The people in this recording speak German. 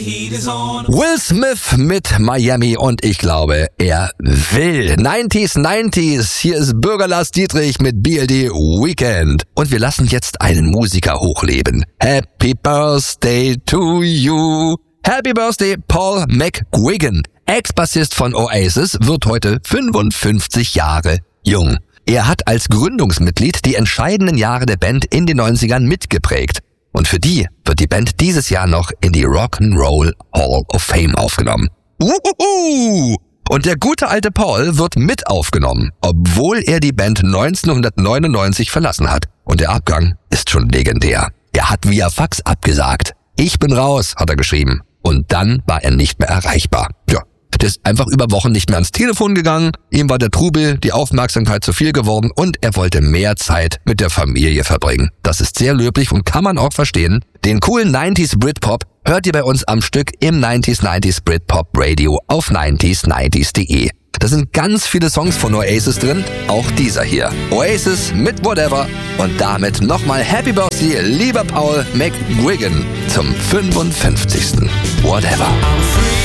Will Smith mit Miami und ich glaube, er will. 90s. Hier ist Bürger Lars Dietrich mit BLD Weekend. Und wir lassen jetzt einen Musiker hochleben. Happy Birthday to you. Happy Birthday, Paul McGuigan. Ex-Bassist von Oasis, wird heute 55 Jahre jung. Er hat als Gründungsmitglied die entscheidenden Jahre der Band in den 90ern mitgeprägt. Und für die wird die Band dieses Jahr noch in die Rock'n'Roll Hall of Fame aufgenommen. Und der gute alte Paul wird mit aufgenommen, obwohl er die Band 1999 verlassen hat. Und der Abgang ist schon legendär. Er hat via Fax abgesagt. Ich bin raus, hat er geschrieben. Und dann war er nicht mehr erreichbar. Ja. Der ist einfach über Wochen nicht mehr ans Telefon gegangen, ihm war der Trubel, die Aufmerksamkeit zu viel geworden und er wollte mehr Zeit mit der Familie verbringen. Das ist sehr löblich und kann man auch verstehen. Den coolen 90s Britpop hört ihr bei uns am Stück im 90s Britpop Radio auf 90s90s.de. Da sind ganz viele Songs von Oasis drin, auch dieser hier. Oasis mit Whatever und damit nochmal Happy Birthday, lieber Paul McGuigan, zum 55. Whatever.